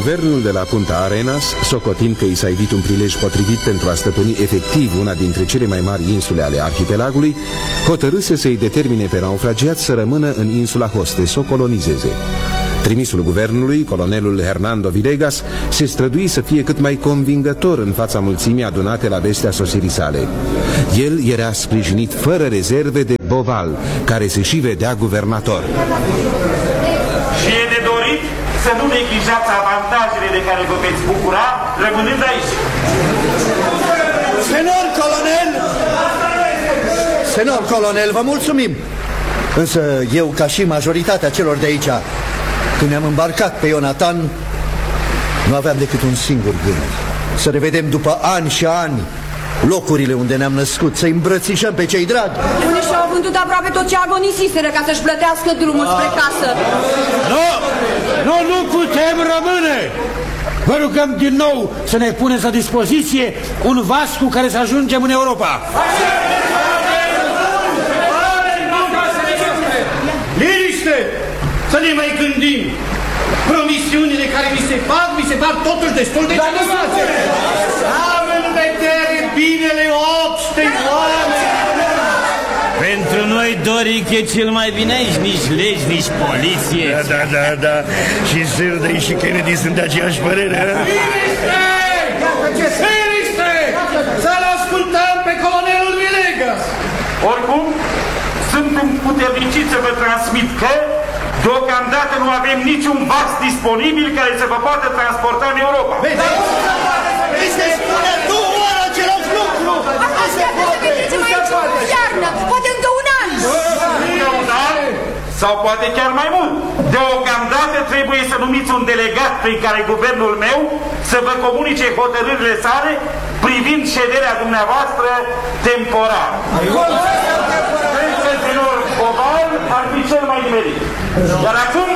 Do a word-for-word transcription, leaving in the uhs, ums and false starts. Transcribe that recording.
Guvernul de la Punta Arenas, socotind că i s-a evit un prilej potrivit pentru a stăpâni efectiv una dintre cele mai mari insule ale arhipelagului, hotărâse să-i determine pe naufragiați să rămână în insula Hoste, să o colonizeze. Trimisul guvernului, colonelul Hernando Villegas, se strădui să fie cât mai convingător în fața mulțimii adunate la vestea sosirii sale. El era sprijinit fără rezerve de Boval, care se și vedea guvernator. Și e de dorit să nu neglijați avantajele de care vă veți bucura rămânând aici. Senor colonel! Senor colonel, vă mulțumim! Însă eu, ca și majoritatea celor de aici, când ne-am îmbarcat pe Ionatan, nu aveam decât un singur gând: să revedem după ani și ani locurile unde ne-am născut, să îmbrățișăm pe cei dragi. Unii și-au vândut aproape tot ce agonisiseră ca să-și plătească drumul spre casă. Nu, nu, nu putem rămâne! Vă rugăm din nou să ne puneți la dispoziție un vas cu care să ajungem în Europa. Liniște! Să ne mai gândim. Promisiunile care mi se fac, mi se fac totuși destul de generoase. Am în vedere binele obștei oameni. Pentru noi, Doric, e cel mai bine aici. Nici legi, nici poliție. Da, da, da, da. Și Sârdei și Kennedy sunt de aceeași părere. Liniște! Liniște! Să-l ascultăm pe colonelul Villegas. Oricum, sunt împuternicit să vă transmit că deocamdată nu avem niciun vas disponibil care să vă poată transporta în Europa. Vrei să spune tu oară același lucru? Așteaptă să petrecem aici o iarnă, poate încă un an. Încă un an? Sau poate chiar mai mult. Deocamdată trebuie să numiți un delegat prin care guvernul meu să vă comunice hotărârile sale privind șederea dumneavoastră temporar. Tenor Boval ar fi cel mai nimerit. Iar acum